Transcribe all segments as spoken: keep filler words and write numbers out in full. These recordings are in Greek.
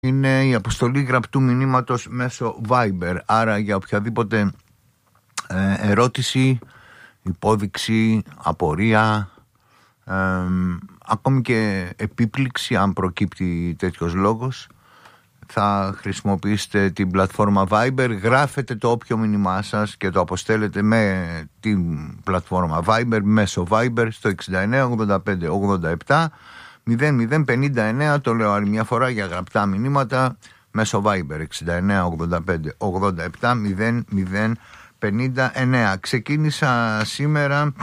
είναι η αποστολή γραπτού μηνύματος μέσω Viber. Άρα για οποιαδήποτε ε, ερώτηση, υπόδειξη, απορία, ε, ακόμη και επίπληξη, αν προκύπτει τέτοιος λόγος, θα χρησιμοποιήσετε την πλατφόρμα Viber, γράφετε το όποιο μήνυμά σας και το αποστέλλετε με την πλατφόρμα Viber, μέσω Viber στο εξήντα εννέα ογδόντα πέντε ογδόντα επτά μηδέν μηδέν πενήντα εννέα. Το λέω άλλη μια φορά για γραπτά μηνύματα μέσω Viber εξήντα εννέα ογδόντα πέντε ογδόντα επτά μηδέν μηδέν πενήντα εννέα. Ξεκίνησα σήμερα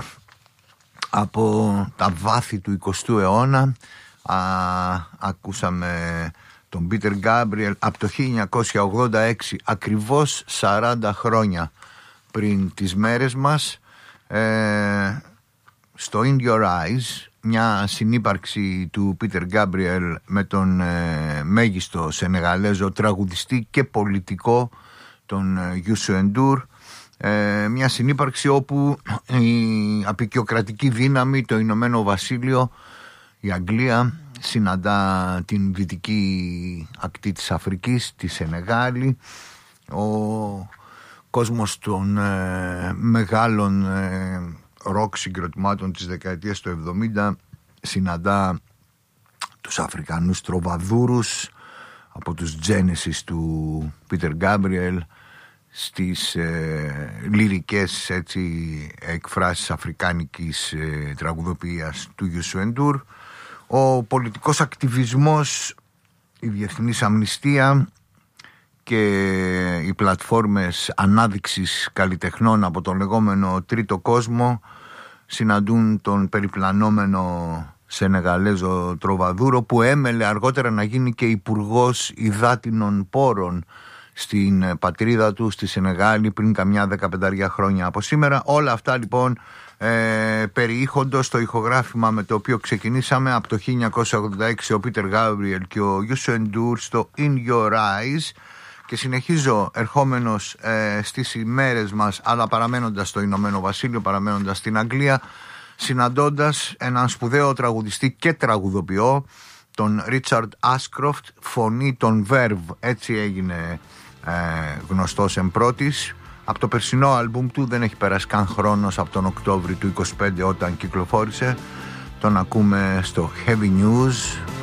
από τα βάθη του εικοστού αιώνα. Α, ακούσαμε τον Πίτερ Γκάμπριελ από το χίλια εννιακόσια ογδόντα έξι, ακριβώς σαράντα χρόνια πριν τις μέρες μας, ε, στο In Your Eyes, μια συνύπαρξη του Πίτερ Γκάμπριελ με τον ε, μέγιστο Σενεγαλέζο τραγουδιστή και πολιτικό, τον Youssou N'Dour, ε, μια συνύπαρξη όπου η απεικιοκρατική δύναμη, το Ηνωμένο Βασίλειο, η Αγγλία, συναντά την δυτική ακτή της Αφρικής, τη Σενεγάλη. Ο κόσμος των ε, μεγάλων ε, ροκ συγκροτημάτων της δεκαετίας του εβδομήντα συναντά τους Αφρικανούς τροβαδούρους, από τους Genesis του Peter Gabriel στις ε, λυρικές έτσι, εκφράσεις αφρικάνικης ε, τραγουδοποιίας του Youssou N'Dour. Ο πολιτικός ακτιβισμός, η διεθνής αμνηστία και οι πλατφόρμες ανάδειξης καλλιτεχνών από τον λεγόμενο τρίτο κόσμο συναντούν τον περιπλανόμενο Σενεγαλέζο τροβαδούρο, που έμελε αργότερα να γίνει και υπουργός υδάτινων πόρων στην πατρίδα του, στη Σενεγάλη, πριν καμιά δεκαπενταριά χρόνια από σήμερα. Όλα αυτά λοιπόν ε, περιείχοντος στο ηχογράφημα με το οποίο ξεκινήσαμε από το χίλια εννιακόσια ογδόντα έξι, ο Πίτερ Γκάμπριελ και ο Youssou N'Dour στο In Your Eyes. Και συνεχίζω ερχόμενος ε, στις ημέρες μας, αλλά παραμένοντας στο Ηνωμένο Βασίλειο, παραμένοντας στην Αγγλία, συναντώντας έναν σπουδαίο τραγουδιστή και τραγουδοποιό, τον Ρίτσαρντ Άσκροφτ, φωνή των Verve, έτσι έγινε ε, γνωστός εμπρότης. Από το περσινό άλμπουμ του, δεν έχει περάσει καν χρόνος, από τον Οκτώβρη του είκοσι πέντε όταν κυκλοφόρησε. Τον ακούμε στο Heavy News.